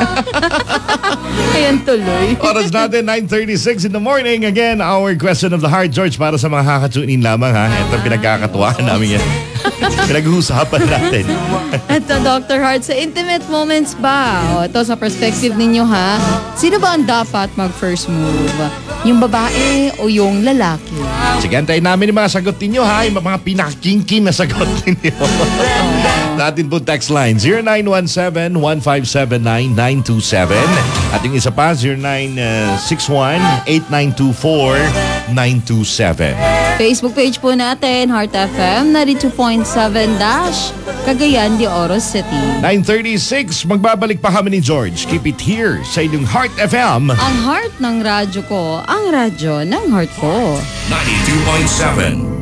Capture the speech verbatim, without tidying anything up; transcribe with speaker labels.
Speaker 1: Ayan tuloy.
Speaker 2: Oras natin, nine thirty-six in the morning. Again, our question of the heart, George, para sa mga kakatunin lamang ha. Ito pinagkakatuwaan namin yan. Pinag-uusapan natin.
Speaker 1: Ito, Doctor Hart, sa intimate moments ba? O, ito sa perspective ninyo ha. Sino ba ang dapat mag-first move? Yung babae o yung lalaki?
Speaker 2: Sige, antayin namin yung mga sagot ninyo ha. Yung mga pinakakinkin na sagot ninyo. Natin po text line zero nine one seven, one five seven nine, nine two seven. At yung isa pa, zero nine six one, eight nine two four, nine two seven.
Speaker 1: Facebook page po natin, Heart F M ninety-two point seven Dash, Cagayan de Oro City.
Speaker 2: nine thirty-six, magbabalik pa kami ni George. Keep it here sa inyong Heart F M.
Speaker 1: Ang heart ng radyo ko, ang radyo ng heart ko.
Speaker 3: ninety-two point seven